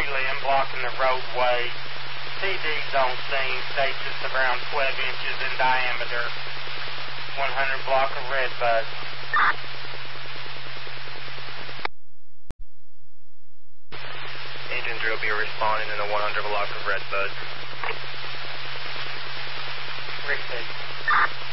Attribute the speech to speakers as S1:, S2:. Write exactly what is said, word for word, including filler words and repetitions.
S1: limb blocking the roadway. T Ds on scene states it's around twelve inches in diameter. one hundred block of Redbud.
S2: Agent Drill be responding in the one hundred block of Redbud.
S1: Repeat.